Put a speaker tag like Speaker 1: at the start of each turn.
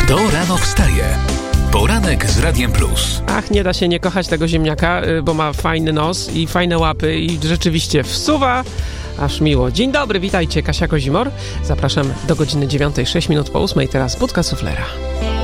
Speaker 1: Kto rano wstaje? Poranek z Radiem Plus.
Speaker 2: Ach, nie da się nie kochać tego ziemniaka, bo ma fajny nos i fajne łapy i rzeczywiście wsuwa aż miło. Dzień dobry, witajcie, Kasia Kozimor. Zapraszam do godziny 9:06 po 8. Teraz budka suflera.